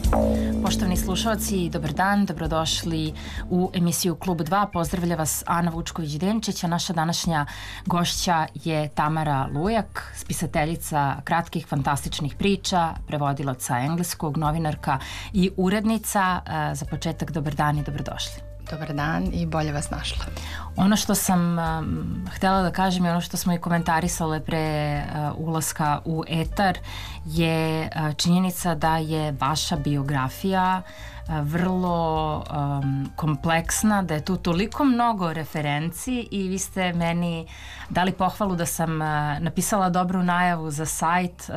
Poštovani slušalci, dobar dan, dobrodošli u emisiju Klub 2. Pozdravlja vas Ana Vučković-Denčić, a naša današnja gošća je Tamara Lujak, spisateljica kratkih fantastičnih priča, prevodilaca engleskog, novinarka i urednica. Za početak, dobar dan i dobrodošli. Dobar dan i bolje vas našla. Ono što sam htela da kažem i ono što smo i komentarisale pre ulaska u etar je činjenica da je vaša biografija vrlo kompleksna, da je tu toliko mnogo referenci i vi ste meni dali pohvalu da sam napisala dobru najavu za sajt